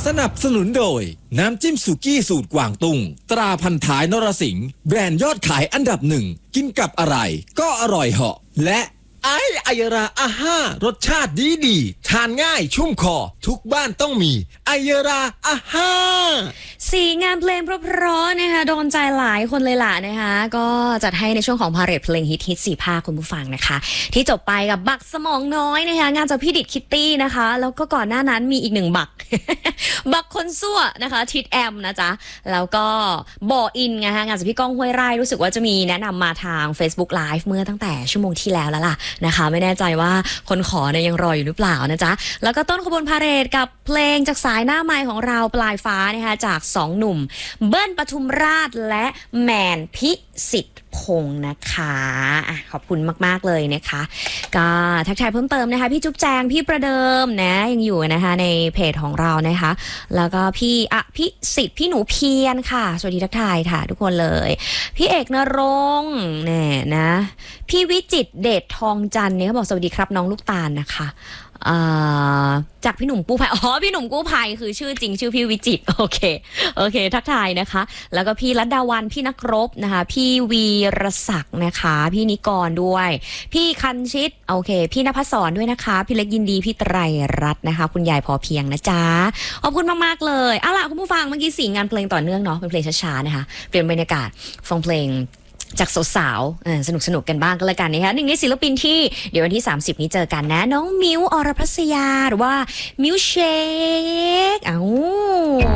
สนับสนุนโดยน้ำจิ้มสุกี้สูตรกวางตุ้งตราพันท้ายนรสิงห์แบรนด์ยอดขายอันดับหนึ่งกินกับอะไรก็อร่อยเหาะและไอยราอาห้ารสชาติดีทานง่ายชุ่มคอทุกบ้านต้องมีไอยราอาห้างานเพลงเพราะๆนะคะโดนใจหลายคนเลยล่ะนะคะก็จัดให้ในช่วงของพาเหรดเพลงฮิต4 ภาคคุณผู้ฟังนะคะที่จบไปกับบักสมองน้อยนะคะงานจากพี่ดิดคิตตี้นะคะแล้วก็ก่อนหน้านั้นมีอีกหนึ่งบัก บักคนซั่วนะคะทิดแอมนะจ๊ะแล้วก็บออินนะคะงานจากพี่ก้องห้วยไร่รู้สึกว่าจะมีแนะนำมาทาง Facebook Live เมื่อตั้งแต่ชั่วโมงที่แล้วล่ะนะคะไม่แน่ใจว่าคนขอเนี่ยยังรออยู่หรือเปล่านะจ๊ะแล้วก็ต้นขบวนพาเหรดกับเพลงจากสายหน้าไมค์ของเราปลายฟ้านะคะจาก2 หนุ่มเบิ้ลปทุมราชและแมนพิสิทธิ์พงษ์นะคะขอบคุณมากๆเลยนะคะก็ทักทายเพิ่มเติมนะคะพี่จุ๊บแจงพี่ประเดิมนะยังอยู่นะคะในเพจของเรานะคะแล้วก็พี่พิสิทธิ์พี่หนูเพียรค่ะสวัสดีทักทายค่ะทุกคนเลยพี่เอกนรงค์เนี่ยนะพี่วิจิตรเดชทองจันทร์เนี่ยเขาบอกสวัสดีครับน้องลูกตาลนะคะจากพี่หนุ่มกู้ภัยพี่หนุ่มกู้ภัยคือชื่อจริงชื่อพี่วิจิตรโอเคทักทายนะคะแล้วก็พี่รัตดาวันพี่นักรบนะคะพี่วีรศักดิ์นะคะพี่นิกรด้วยพี่คันชิตโอเคพี่ณภัสสรด้วยนะคะพี่เล็กยินดีพี่ไตรรัตน์นะคะคุณยายพอเพียงนะจ๊ะขอบคุณมากๆเลยเอาล่ะคุณผู้ฟังเมื่อกี้4 งานเพลงต่อเนื่องเนาะเป็นเพลงช้าๆนะคะเปลี่ยนบรรยากาศฟังเพลงจากสาวๆสนุกกันบ้างก็แล้วกันนะคะหนึ่งในศิลปินที่เดี๋ยววันที่30นี้เจอกันนะน้องมิวอรพัสยาหรือว่ามิวเชค